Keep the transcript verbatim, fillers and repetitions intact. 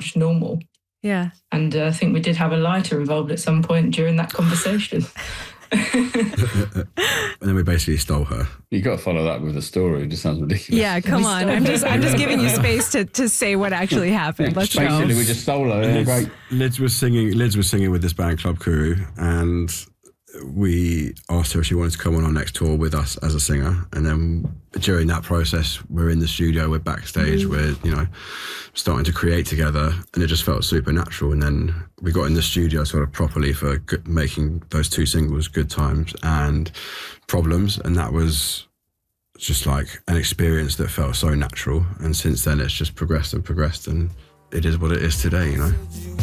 much normal. Yeah. And uh, I think we did have a lighter involved at some point during that conversation. And then we basically stole her. You got to follow that with a story. It just sounds ridiculous. Yeah, come on. I'm just I'm just giving you space to, to say what actually happened. Let's go. Basically, we just stole her. Yeah, Lids, great. Lids was singing. Lids was singing with this band Club Kuru, and we asked her if she wanted to come on our next tour with us as a singer. And then during that process, we're in the studio, we're backstage, mm. we're you know starting to create together, and it just felt supernatural. And then we got in the studio sort of properly for good, making those two singles, Good Times and Problems, and that was just like an experience that felt so natural. And since then, it's just progressed and progressed, and it is what it is today, you know.